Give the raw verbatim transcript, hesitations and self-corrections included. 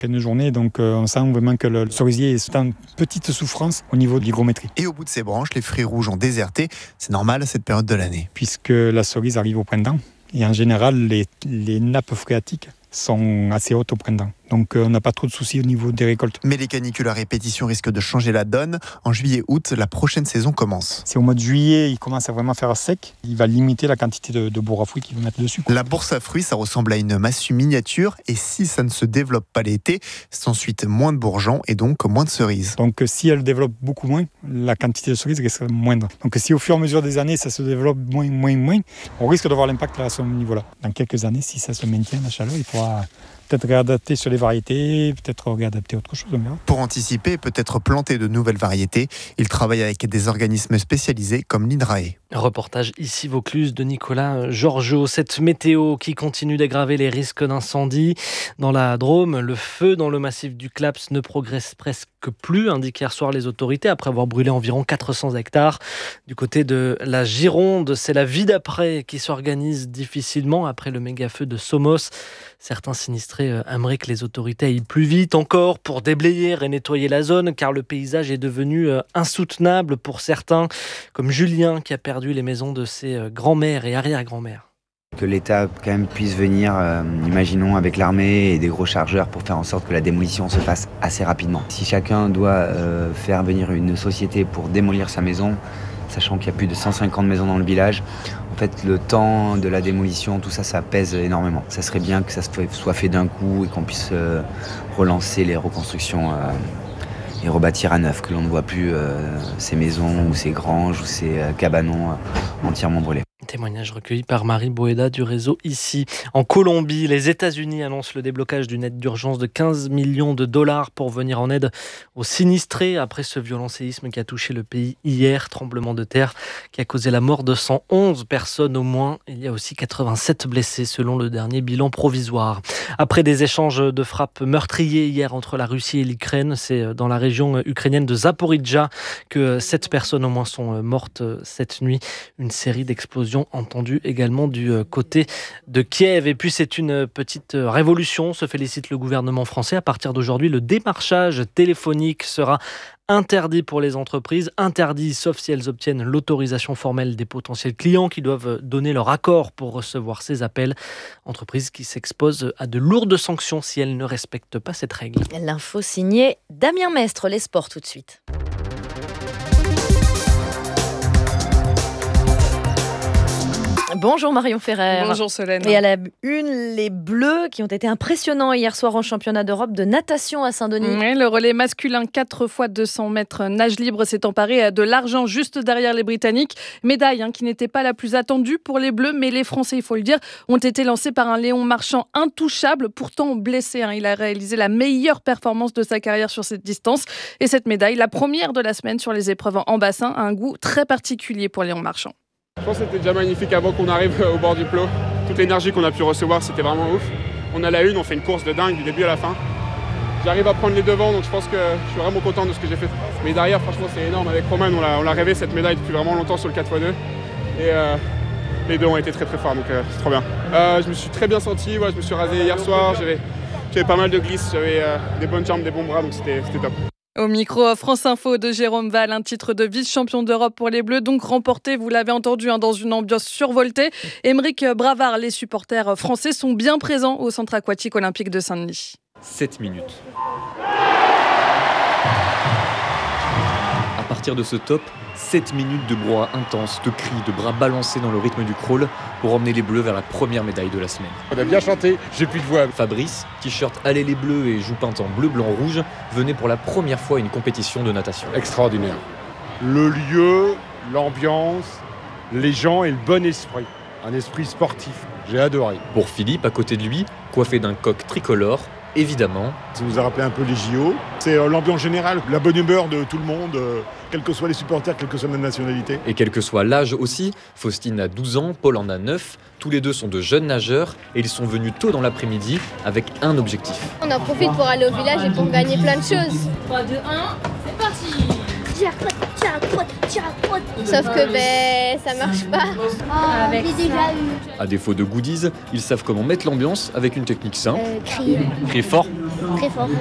Une journée, donc euh, on sent vraiment que le, le cerisier est en petite souffrance au niveau de l'hygrométrie. Et au bout de ces branches, les fruits rouges ont déserté. C'est normal à cette période de l'année. Puisque la cerise arrive au printemps. Et en général, les, les nappes phréatiques sont assez hautes au printemps. Donc euh, on n'a pas trop de soucis au niveau des récoltes. Mais les canicules à répétition risquent de changer la donne. En juillet-août, la prochaine saison commence. C'est au mois de juillet, il commence à vraiment faire sec. Il va limiter la quantité de, de bourre à fruits qu'il va mettre dessus, quoi. La bourse à fruits, ça ressemble à une massue miniature. Et si ça ne se développe pas l'été, c'est ensuite moins de bourgeons et donc moins de cerises. Donc si elle développe beaucoup moins, la quantité de cerises risque moindre. Donc si au fur et à mesure des années, ça se développe moins, moins, moins, on risque d'avoir l'impact à ce niveau-là. Dans quelques années, si ça se maintient, la chaleur, il faudra peut-être réadapter sur les variétés, peut-être réadapter autre chose. On verra. Pour anticiper et peut-être planter de nouvelles variétés, il travaille avec des organismes spécialisés comme l'INRAE. Reportage ici Vaucluse de Nicolas Georgiou. Cette météo qui continue d'aggraver les risques d'incendie. Dans la Drôme, le feu dans le massif du Claps ne progresse presque plus, indiquent hier soir les autorités, après avoir brûlé environ quatre cents hectares. Du côté de la Gironde, c'est la vie d'après qui s'organise difficilement après le méga-feu de Somos. Certains sinistrés aimeraient que les autorités aillent plus vite encore pour déblayer et nettoyer la zone, car le paysage est devenu insoutenable pour certains, comme Julien qui a perdu les maisons de ses grands-mères et arrière-grands-mères. Que l'État quand même puisse venir, euh, imaginons, avec l'armée et des gros chargeurs pour faire en sorte que la démolition se fasse assez rapidement. Si chacun doit euh, faire venir une société pour démolir sa maison, sachant qu'il y a plus de cent cinquante maisons dans le village, en fait le temps de la démolition, tout ça, ça pèse énormément. Ça serait bien que ça soit fait d'un coup et qu'on puisse euh, relancer les reconstructions euh, et rebâtir à neuf, que l'on ne voit plus euh, ces maisons ou ces granges ou ces euh, cabanons euh, entièrement brûlés. Témoignage recueilli par Marie Boeda du réseau Ici. En Colombie, les États-Unis annoncent le déblocage d'une aide d'urgence de quinze millions de dollars pour venir en aide aux sinistrés après ce violent séisme qui a touché le pays hier. Tremblement de terre qui a causé la mort de cent onze personnes au moins. Il y a aussi quatre-vingt-sept blessés selon le dernier bilan provisoire. Après des échanges de frappes meurtriers hier entre la Russie et l'Ukraine, c'est dans la région ukrainienne de Zaporijjia que sept personnes au moins sont mortes cette nuit. Une série d'explosions entendu également du côté de Kiev. Et puis c'est une petite révolution, se félicite le gouvernement français. À partir d'aujourd'hui, le démarchage téléphonique sera interdit pour les entreprises, interdit sauf si elles obtiennent l'autorisation formelle des potentiels clients qui doivent donner leur accord pour recevoir ces appels. Entreprises qui s'exposent à de lourdes sanctions si elles ne respectent pas cette règle. L'info signée Damien Mestre, les sports tout de suite. Bonjour Marion Ferrer. Bonjour Solène. Et à la une, les Bleus qui ont été impressionnants hier soir en championnat d'Europe de natation à Saint-Denis. Oui, le relais masculin quatre fois deux cents mètres nage libre s'est emparé de l'argent juste derrière les Britanniques. Médaille hein, qui n'était pas la plus attendue pour les Bleus, mais les Français, il faut le dire, ont été lancés par un Léon Marchand intouchable, pourtant blessé. Hein. Il a réalisé la meilleure performance de sa carrière sur cette distance. Et cette médaille, la première de la semaine sur les épreuves en bassin, a un goût très particulier pour Léon Marchand. Je pense que c'était déjà magnifique avant qu'on arrive au bord du plot. Toute l'énergie qu'on a pu recevoir, c'était vraiment ouf. On a la une, on fait une course de dingue du début à la fin. J'arrive à prendre les devants, donc je pense que je suis vraiment content de ce que j'ai fait. Mais derrière, franchement, c'est énorme. Avec Roman, on l'a, on l'a rêvé cette médaille depuis vraiment longtemps sur le quatre fois deux. Et euh, les deux ont été très très forts, donc euh, c'est trop bien. Euh, je me suis très bien senti, ouais, je me suis rasé hier soir. J'avais, j'avais pas mal de glisses, j'avais euh, des bonnes jambes, des bons bras, donc c'était, c'était top. Au micro France Info de Jérôme Val, un titre de vice-champion d'Europe pour les Bleus, donc remporté, vous l'avez entendu, hein, dans une ambiance survoltée. Émeric Bravard, les supporters français sont bien présents au centre aquatique olympique de Saint-Denis. sept minutes. À partir de ce top, sept minutes de brouhaha intense, de cris, de bras balancés dans le rythme du crawl pour emmener les Bleus vers la première médaille de la semaine. On a bien chanté, j'ai plus de voix. Fabrice, t-shirt Allez les Bleus et joue peinte en bleu, blanc, rouge, venait pour la première fois à une compétition de natation. Extraordinaire. Le lieu, l'ambiance, les gens et le bon esprit. Un esprit sportif, j'ai adoré. Pour Philippe, à côté de lui, coiffé d'un coq tricolore, évidemment. Ça nous a rappelé un peu les J O. C'est euh, l'ambiance générale, la bonne humeur de tout le monde, euh, quels que soient les supporters, quelle que soit la nationalité. Et quel que soit l'âge aussi, Faustine a douze ans, Paul en a neuf. Tous les deux sont de jeunes nageurs et ils sont venus tôt dans l'après-midi avec un objectif. On en profite pour aller au village et pour gagner plein de choses. trois, deux, un, c'est parti. Sauf que ben, ça marche pas. Oh, avec ça. À défaut de goodies, ils savent comment mettre l'ambiance avec une technique simple. Euh, crier. Crier fort. Très fort.